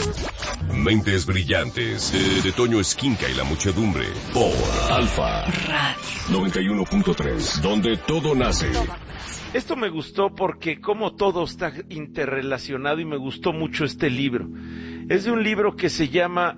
Mentes brillantes de Toño Esquinca y la muchedumbre por Alfa Radio 91.3, donde todo nace. Esto me gustó porque como todo está interrelacionado y me gustó mucho este libro. Es de un libro que se llama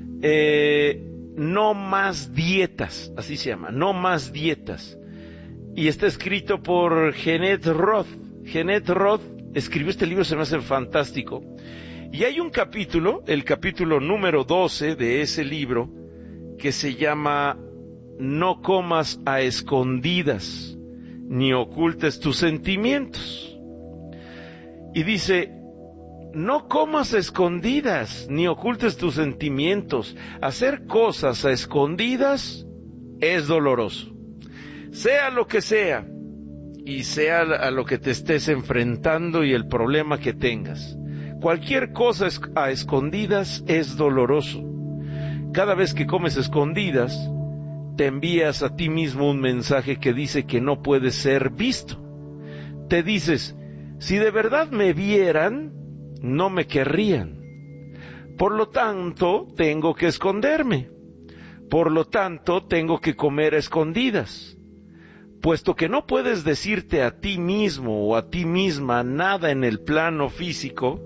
No Más Dietas, así se llama, No Más Dietas. Y está escrito por Jeanette Roth. Jeanette Roth escribió este libro, se me hace fantástico. Y hay un capítulo, el capítulo número 12 de ese libro, que se llama No comas a escondidas, ni ocultes tus sentimientos. Y dice, no comas a escondidas, ni ocultes tus sentimientos. Hacer cosas a escondidas es doloroso. Sea lo que sea, y sea a lo que te estés enfrentando y el problema que tengas. Cualquier cosa a escondidas es doloroso. Cada vez que comes escondidas, te envías a ti mismo un mensaje que dice que no puedes ser visto. Te dices, si de verdad me vieran, no me querrían. Por lo tanto, tengo que esconderme. Por lo tanto, tengo que comer a escondidas. Puesto que no puedes decirte a ti mismo o a ti misma nada en el plano físico,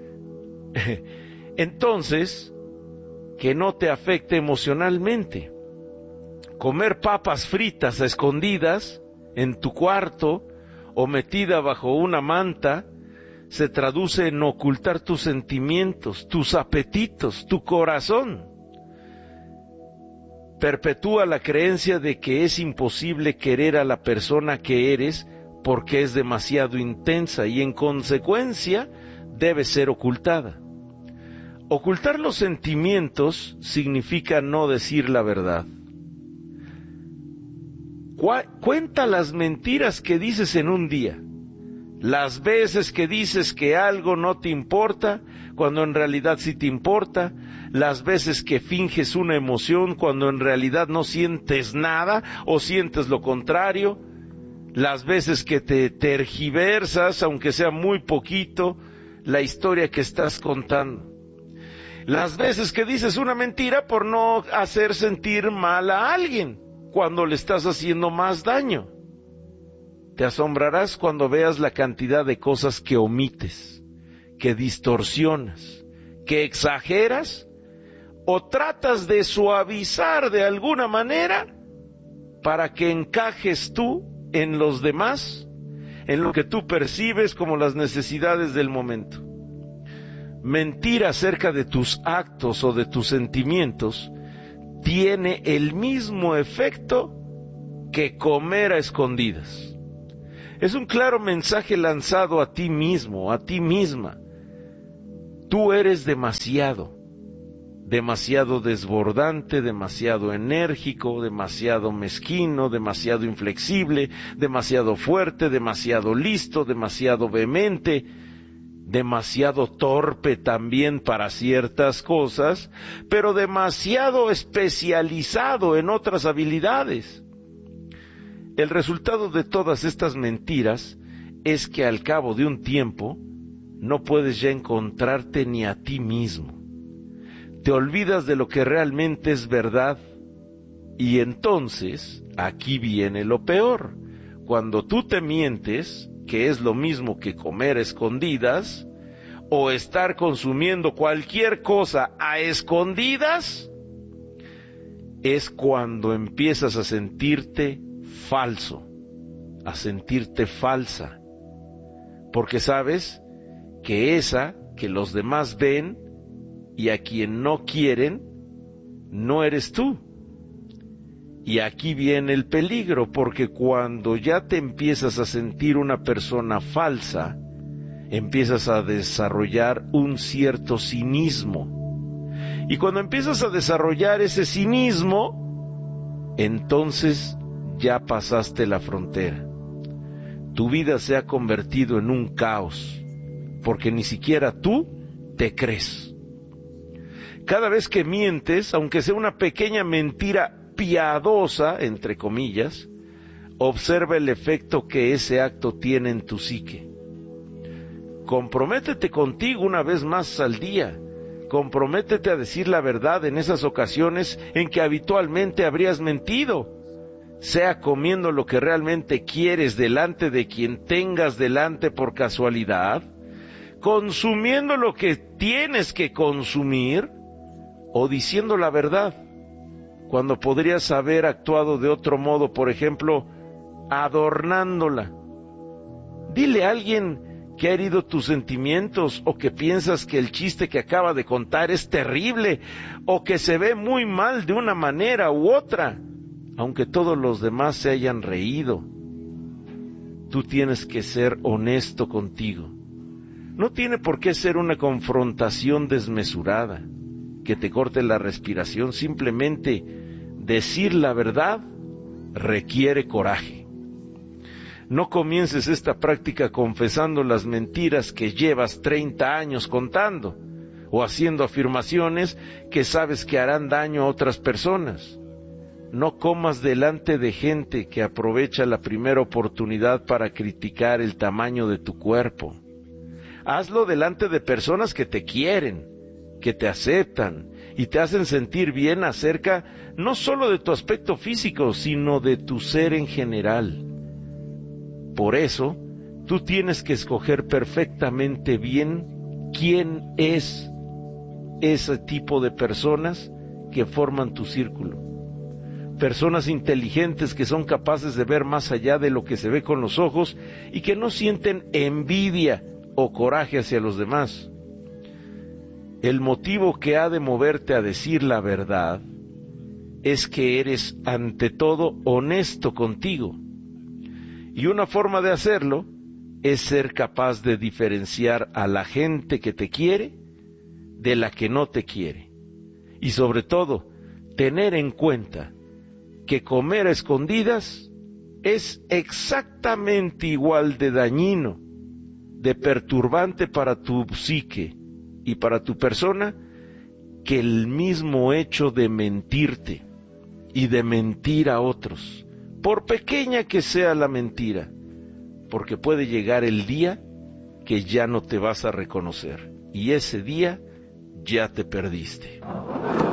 entonces, que no te afecte emocionalmente. Comer papas fritas a escondidas en tu cuarto o metida bajo una manta se traduce en ocultar tus sentimientos, tus apetitos, tu corazón. Perpetúa la creencia de que es imposible querer a la persona que eres porque es demasiado intensa y en consecuencia debe ser ocultada. Ocultar los sentimientos significa no decir la verdad. Cuenta las mentiras que dices en un día, las veces que dices que algo no te importa, cuando en realidad sí te importa, las veces que finges una emoción cuando en realidad no sientes nada o sientes lo contrario, las veces que te tergiversas, aunque sea muy poquito, la historia que estás contando. Las veces que dices una mentira por no hacer sentir mal a alguien, cuando le estás haciendo más daño. Te asombrarás cuando veas la cantidad de cosas que omites, que distorsionas, que exageras, o tratas de suavizar de alguna manera para que encajes tú en los demás, en lo que tú percibes como las necesidades del momento. Mentir acerca de tus actos o de tus sentimientos tiene el mismo efecto que comer a escondidas. Es un claro mensaje lanzado a ti mismo, a ti misma. Tú eres demasiado desbordante, demasiado enérgico, demasiado mezquino, demasiado inflexible, demasiado fuerte, demasiado listo, demasiado vehemente, demasiado torpe también para ciertas cosas, pero demasiado especializado en otras habilidades. El resultado de todas estas mentiras es que al cabo de un tiempo no puedes ya encontrarte ni a ti mismo. Te olvidas de lo que realmente es verdad y entonces aquí viene lo peor. Cuando tú te mientes, que es lo mismo que comer a escondidas, o estar consumiendo cualquier cosa a escondidas, es cuando empiezas a sentirte falso, a sentirte falsa, porque sabes que esa que los demás ven y a quien no quieren, no eres tú. Y aquí viene el peligro, porque cuando ya te empiezas a sentir una persona falsa, empiezas a desarrollar un cierto cinismo. Y cuando empiezas a desarrollar ese cinismo, entonces ya pasaste la frontera. Tu vida se ha convertido en un caos, porque ni siquiera tú te crees. Cada vez que mientes, aunque sea una pequeña mentira piadosa, entre comillas, observa el efecto que ese acto tiene en tu psique. Comprométete contigo una vez más al día. Comprométete a decir la verdad en esas ocasiones en que habitualmente habrías mentido, sea comiendo lo que realmente quieres delante de quien tengas delante por casualidad, consumiendo lo que tienes que consumir, o diciendo la verdad, cuando podrías haber actuado de otro modo, por ejemplo, adornándola. Dile a alguien que ha herido tus sentimientos, o que piensas que el chiste que acaba de contar es terrible, o que se ve muy mal de una manera u otra, aunque todos los demás se hayan reído. Tú tienes que ser honesto contigo. No tiene por qué ser una confrontación desmesurada, que te corte la respiración. Simplemente decir la verdad requiere coraje. No comiences esta práctica confesando las mentiras que llevas 30 años contando, o haciendo afirmaciones que sabes que harán daño a otras personas. No comas delante de gente que aprovecha la primera oportunidad para criticar el tamaño de tu cuerpo. Hazlo delante de personas que te quieren, que te aceptan y te hacen sentir bien acerca no solo de tu aspecto físico, sino de tu ser en general. Por eso, tú tienes que escoger perfectamente bien quién es ese tipo de personas que forman tu círculo. Personas inteligentes que son capaces de ver más allá de lo que se ve con los ojos y que no sienten envidia o coraje hacia los demás. El motivo que ha de moverte a decir la verdad es que eres ante todo honesto contigo. Y una forma de hacerlo es ser capaz de diferenciar a la gente que te quiere de la que no te quiere. Y sobre todo, tener en cuenta que comer a escondidas es exactamente igual de dañino, de perturbante para tu psique y para tu persona, que el mismo hecho de mentirte y de mentir a otros, por pequeña que sea la mentira, porque puede llegar el día que ya no te vas a reconocer, y ese día ya te perdiste.